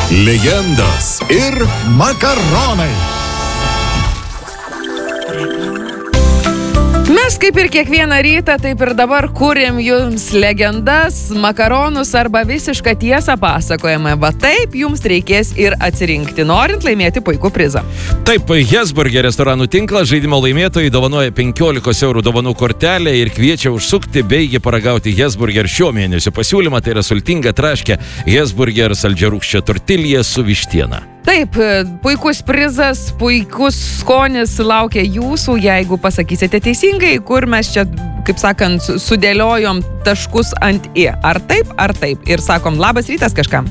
Legendos ir makaronai. Mes kaip ir kiekvieną rytą, taip ir dabar kūrėm jums legendas, makaronus arba visišką tiesą pasakojame. Va taip jums reikės ir atsirinkti, norint laimėti puikų prizą. Taip, Hesburger restoranų tinklas žaidimo laimėtojai dovanoja 15 eurų dovanų kortelę ir kviečia užsukti beigi paragauti Hesburger šio mėnesio pasiūlymą. Tai yra sultinga traškė Hesburger saldžiarūgščia tortilja su vištiena. Taip, puikus prizas, puikus skonis laukia jūsų, jeigu pasakysite teisingai, kur mes čia, kaip sakant, sudėliojom taškus ant I. Ar taip, ar taip. Ir sakom, labas rytas kažkam.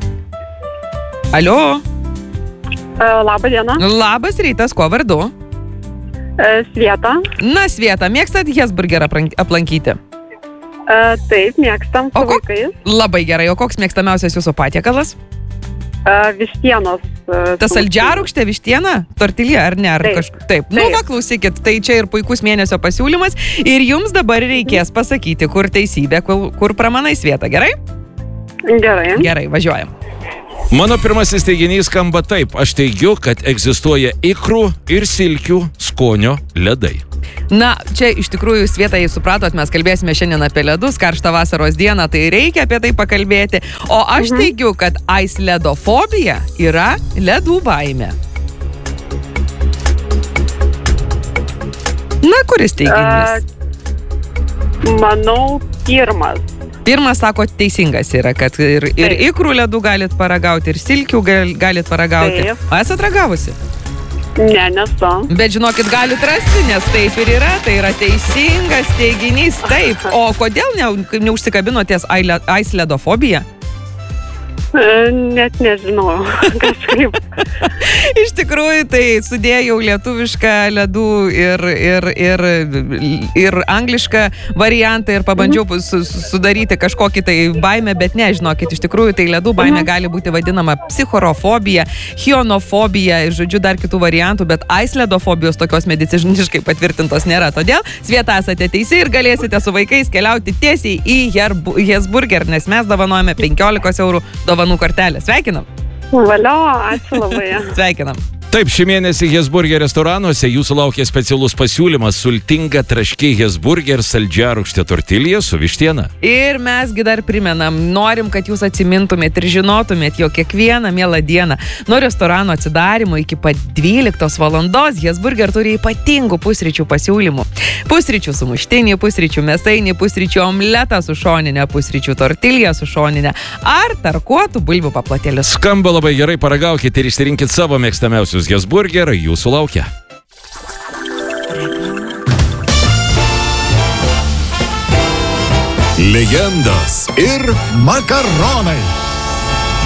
Alio. Labą dieną. Labas rytas, kuo vardu? Svieta. Na, Svieta, mėgstat Hesburgerą aplankyti? Taip, mėgstam su vaikais. Labai gerai, o koks mėgstamiausias jūsų patiekalas? Vištienos. Ta saldžiarūgštė vištiena? Tortilja, ar ne? Ar taip. Nu, va, klausykit, tai čia ir puikus mėnesio pasiūlymas. Ir jums dabar reikės pasakyti, kur teisybė, kur pramanai Svieta, gerai? Gerai. Gerai, važiuojam. Mano pirmasis teiginys skamba taip. Aš teigiu, kad egzistuoja ikrų ir silkių skonio ledai. Na, čia iš tikrųjų, Svieta, jei supratot, mes kalbėsime šiandien apie ledus, karštą vasaros dieną, tai reikia apie tai pakalbėti. O aš teigiu, kad aisledofobija yra ledų baimė. Na, kuris teiginys? Manau, pirmas. Pirmas, sako, teisingas yra, kad ir ikrų ledų galit paragauti, ir silkių galit paragauti. Taip. O esat ragavusi? Ne, nesu. Bet žinokit, galit rasti, nes taip ir yra, tai yra teisingas teiginys, taip. O kodėl neužsikabino ties aisledofobija? Net nežinau, kažkaip. Iš tikrųjų, tai sudėjau lietuvišką ledų ir anglišką variantą ir pabandžiau sudaryti kažkokį tai baimę, bet ne, žinokit, iš tikrųjų, tai ledų baimė gali būti vadinama psichorofobija, hionofobija, žodžiu, dar kitų variantų, bet aisledofobijos tokios mediciniškai patvirtintos nėra. Todėl, Svieta, esate teisi ir galėsite su vaikais keliauti tiesiai į Hesburger, nes mes dovanojame 15 eurų dovanų kortelę. Sveikinam. Valio, ačiū labai. Sveikinam. Taip, šį mėnesį Hesburger restoranuose jūsų laukia specialus pasiūlymas sultinga traški Hesburger saldžiarūgštė tortilja su vištiena. Ir mesgi dar primenam, norim, kad jūs atsimintumėt ir žinotumėt, jog kiekvieną mielą dieną nuo restorano atsidarimo iki pat 12 valandos Hesburger turi ypatingų pusryčių pasiūlymų. Pusryčių sumuštinį, pusryčių mėsainį, pusryčių omletą su šoninė, pusryčių tortilja su šoninė ar tarkuotų bulvių paplotėlius. Skamba labai gerai, paragaukite ir išsirinkit savo mėgstamiausius Hesburger, jūsų laukia. Legendos ir makaronai.